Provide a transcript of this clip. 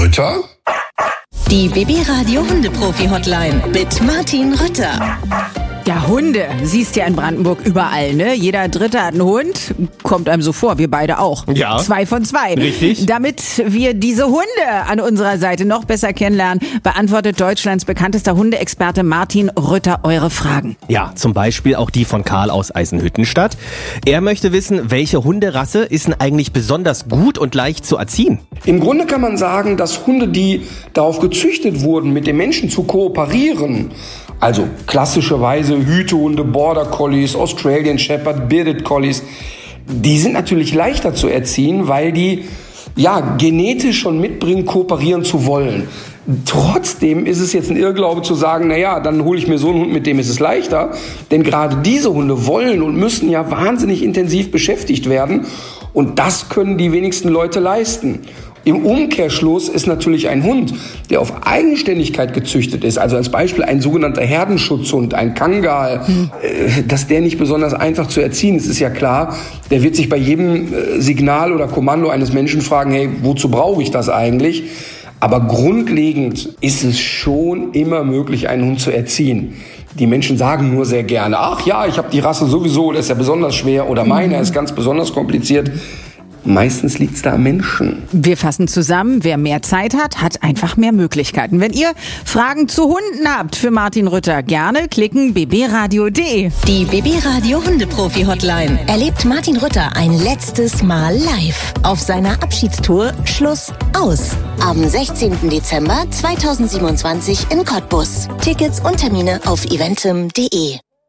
Rütter? Die BB-Radio Hundeprofi-Hotline mit Martin Rütter. Ja, Hunde, siehst ja in Brandenburg überall, ne? Jeder Dritte hat einen Hund, kommt einem so vor, wir beide auch. Ja. 2 von 2. Richtig. Damit wir diese Hunde an unserer Seite noch besser kennenlernen, beantwortet Deutschlands bekanntester Hundeexperte Martin Rütter eure Fragen. Ja, zum Beispiel auch die von Karl aus Eisenhüttenstadt. Er möchte wissen, welche Hunderasse ist denn eigentlich besonders gut und leicht zu erziehen? Im Grunde kann man sagen, dass Hunde, die darauf gezüchtet wurden, mit den Menschen zu kooperieren, also klassischerweise Hütehunde, Border Collies, Australian Shepherd, Bearded Collies, die sind natürlich leichter zu erziehen, weil die genetisch schon mitbringen, kooperieren zu wollen. Trotzdem ist es jetzt ein Irrglaube zu sagen, dann hole ich mir so einen Hund, mit dem ist es leichter. Denn gerade diese Hunde wollen und müssen ja wahnsinnig intensiv beschäftigt werden. Und das können die wenigsten Leute leisten. Im Umkehrschluss ist natürlich ein Hund, der auf Eigenständigkeit gezüchtet ist, also als Beispiel ein sogenannter Herdenschutzhund, ein Kangal, dass der nicht besonders einfach zu erziehen ist, ist ja klar. Der wird sich bei jedem Signal oder Kommando eines Menschen fragen, hey, wozu brauche ich das eigentlich? Aber grundlegend ist es schon immer möglich, einen Hund zu erziehen. Die Menschen sagen nur sehr gerne, ach ja, ich habe die Rasse sowieso, das ist ja besonders schwer oder meiner ist ganz besonders kompliziert. Meistens liegt es da am Menschen. Wir fassen zusammen, wer mehr Zeit hat, hat einfach mehr Möglichkeiten. Wenn ihr Fragen zu Hunden habt für Martin Rütter, gerne klicken bbradio.de. Die BB-Radio Hundeprofi-Hotline erlebt Martin Rütter ein letztes Mal live auf seiner Abschiedstour Schluss aus. Am 16. Dezember 2027 in Cottbus. Tickets und Termine auf eventim.de.